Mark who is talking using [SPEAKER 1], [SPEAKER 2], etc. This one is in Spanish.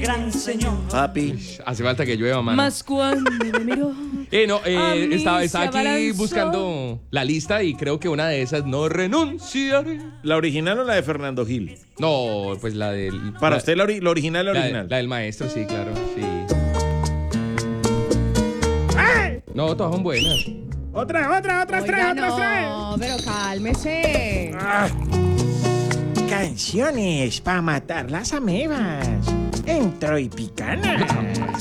[SPEAKER 1] gran señor.
[SPEAKER 2] Papi.
[SPEAKER 3] Hace falta que llueva, mano.
[SPEAKER 4] Más cuando me miró. mí
[SPEAKER 3] Estaba
[SPEAKER 4] se
[SPEAKER 3] aquí
[SPEAKER 4] abalanzó.
[SPEAKER 3] buscando la lista y creo que una de esas no renunciaré.
[SPEAKER 2] ¿La original o la de Fernando Gil?
[SPEAKER 3] No, pues la del...
[SPEAKER 2] Para usted la original, la
[SPEAKER 3] la,
[SPEAKER 2] original.
[SPEAKER 3] la del maestro, sí, claro, sí. No, todas son buenas.
[SPEAKER 2] Otra,
[SPEAKER 4] Oiga, no, pero cálmese.
[SPEAKER 2] Canciones para matar las amebas. En Troy Picana.